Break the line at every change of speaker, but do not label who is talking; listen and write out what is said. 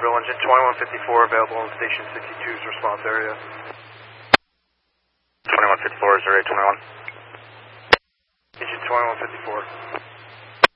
Centerville, engine 2154 available in station 62's response area.
2154 is area 21.
Engine 2154.